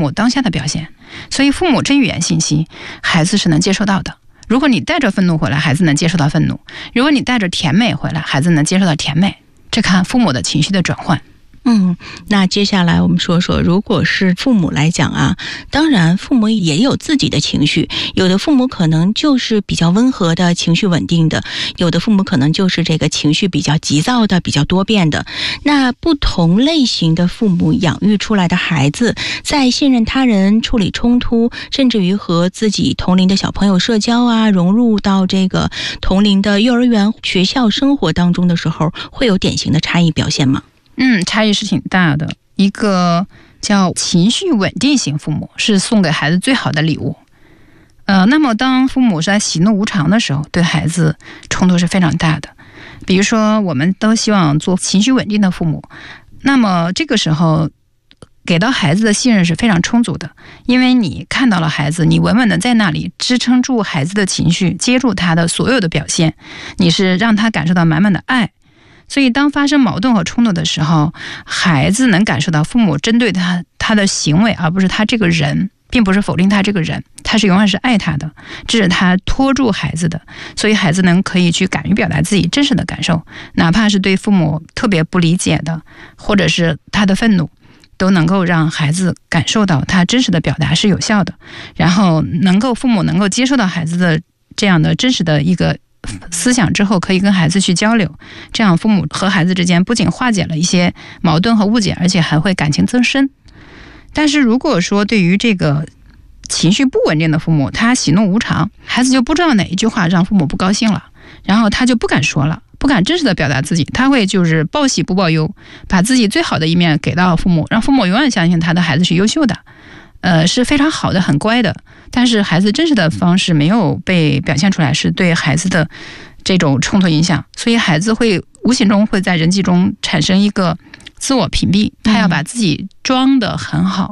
母当下的表现。所以父母真语言信息，孩子是能接收到的。如果你带着愤怒回来，孩子能接受到愤怒；如果你带着甜美回来，孩子能接受到甜美。这看父母的情绪的转换。 那接下来我们说说，如果是父母来讲啊，当然父母也有自己的情绪，有的父母可能就是比较温和的，情绪稳定的，有的父母可能就是这个情绪比较急躁的，比较多变的。那不同类型的父母养育出来的孩子，在信任他人、处理冲突，甚至于和自己同龄的小朋友社交啊，融入到这个同龄的幼儿园、学校生活当中的时候，会有典型的差异表现吗？ 差异是挺大的。一个叫情绪稳定型父母，是送给孩子最好的礼物。那么当父母在喜怒无常的时候，对孩子冲突是非常大的。比如说我们都希望做情绪稳定的父母，那么这个时候给到孩子的信任是非常充足的，因为你看到了孩子，你稳稳的在那里支撑住孩子的情绪，接住他的所有的表现，你是让他感受到满满的爱。所以当发生矛盾和冲突的时候，孩子能感受到父母针对他的行为，而不是他这个人，并不是否定他这个人，他是永远是爱他的，这是他拖住孩子的。所以孩子可以去敢于表达自己真实的感受，哪怕是对父母特别不理解的，或者是他的愤怒，都能够让孩子感受到他真实的表达是有效的，然后父母能够接受到孩子的这样的真实的一个思想之后，可以跟孩子去交流，这样父母和孩子之间不仅化解了一些矛盾和误解，而且还会感情增深。但是如果说对于这个情绪不稳定的父母，他喜怒无常，孩子就不知道哪一句话让父母不高兴了，然后他就不敢说了，不敢真实的表达自己，他会就是报喜不报忧，把自己最好的一面给到父母，让父母永远相信他的孩子是优秀的，是非常好的，很乖的。但是孩子真实的方式没有被表现出来，是对孩子的这种冲突影响，所以孩子会无形中会在人际中产生一个自我屏蔽，他要把自己装得很好，